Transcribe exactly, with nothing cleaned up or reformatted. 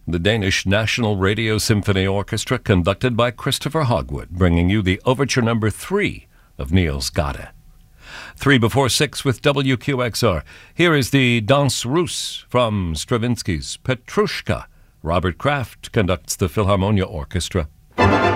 the Danish National Radio Symphony Orchestra, conducted by Christopher Hogwood, bringing you the Overture Number Three of Niels Gade. Three before six with W Q X R. Here is the Danse Russe from Stravinsky's Petrushka. Robert Kraft conducts the Philharmonia Orchestra.